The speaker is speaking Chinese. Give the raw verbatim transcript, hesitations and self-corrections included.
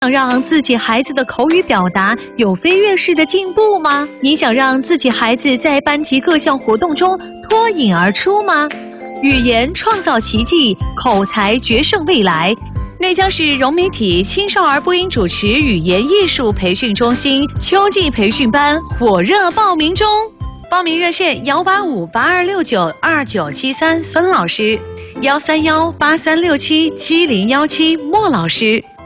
想让自己孩子的口语表达有飞跃式的进步吗？你想让自己孩子在班级各项活动中脱颖而出吗？语言创造奇迹，口才决胜未来。内江市融媒体青少儿播音主持语言艺术培训中心秋季培训班火热报名中，报名热线幺八五八二六九二九七三孙老师，幺三幺八三六七七零幺七莫老师。